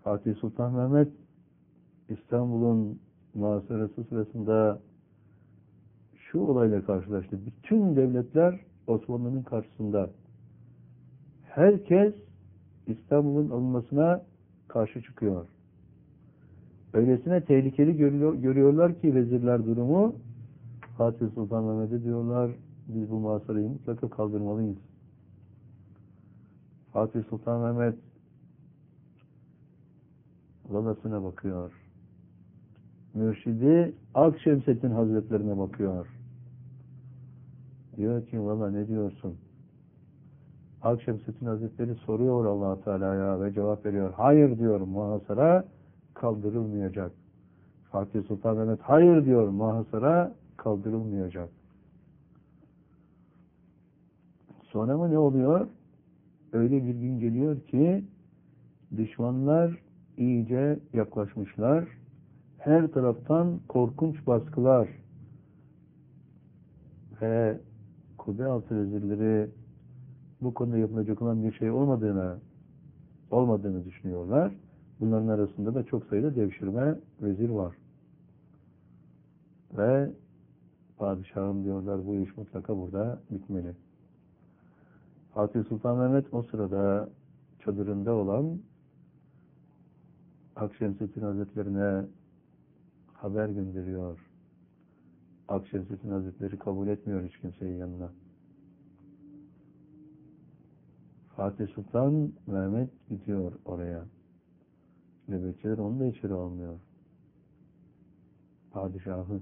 Fatih Sultan Mehmet İstanbul'un muhasarası sırasında şu olayla karşılaştı. Bütün devletler Osmanlı'nın karşısında. Herkes İstanbul'un alınmasına karşı çıkıyor. Öylesine tehlikeli görüyorlar ki vezirler durumu. Fatih Sultan Mehmet'e diyorlar, biz bu muhasarayı mutlaka kaldırmalıyız. Fatih Sultan Mehmet galasına bakıyor. Mürşidi Akşemseddin Hazretlerine bakıyor. Diyor ki valla ne diyorsun? Akşemseddin Hazretleri soruyor Allah-u Teala'ya ve cevap veriyor. Hayır diyor, muhasara kaldırılmayacak. Fatih Sultan Mehmet hayır diyor, muhasara kaldırılmayacak. Sonra mı ne oluyor? Öyle bir gün geliyor ki düşmanlar iyice yaklaşmışlar. Her taraftan korkunç baskılar ve Kubbeyaltı vezirleri bu konuda yapılacak olan bir şey olmadığını düşünüyorlar. Bunların arasında da çok sayıda devşirme vezir var. Ve padişahım diyorlar, bu iş mutlaka burada bitmeli. Fatih Sultan Mehmet o sırada çadırında olan Akşemseddin Hazretlerine haber gönderiyor. Akşemseddin Hazretleri kabul etmiyor hiç kimseyi yanına. Fatih Sultan Mehmet gidiyor oraya. Nöbetçiler onu da içeri almıyor. Padişahı.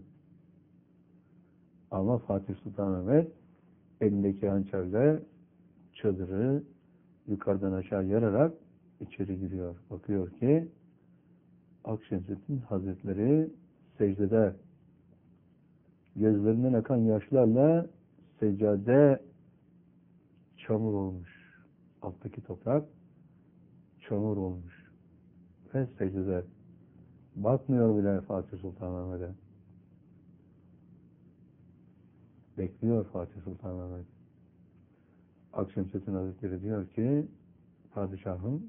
Ama Fatih Sultan Mehmet elindeki hançerle çadırı yukarıdan aşağı yararak içeri giriyor. Bakıyor ki Akşemseddin Hazretleri secdede, gözlerinden akan yaşlarla seccade çamur olmuş. Alttaki toprak çamur olmuş. Ve secdede. Bakmıyor bile Fatih Sultan Mehmet'e. Bekliyor Fatih Sultan Mehmet. Akşemseddin Hazretleri diyor ki padişahım,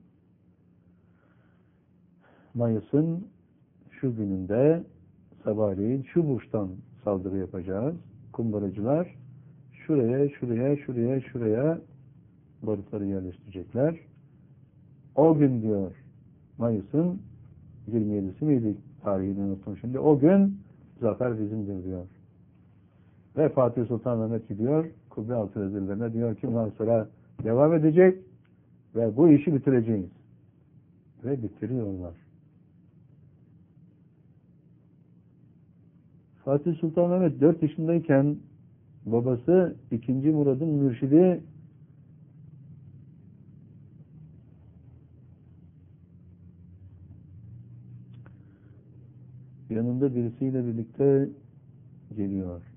Mayıs'ın şu gününde sabahleyin şu burçtan saldırı yapacağız. Kumbaracılar şuraya barutları yerleştirecekler. O gün diyor, Mayıs'ın 27'si miydi, tarihini unuttum şimdi. O gün zafer bizimdir diyor. Ve Fatih Sultan Mehmet gidiyor Kubbeyaltı vezirlerine, diyor ki ondan sonra devam edecek ve bu işi bitireceğiz. Ve bitiriyorlar. Fatih Sultan Mehmet 4 yaşındayken babası 2. Murad'ın mürşidi yanında birisiyle birlikte geliyor.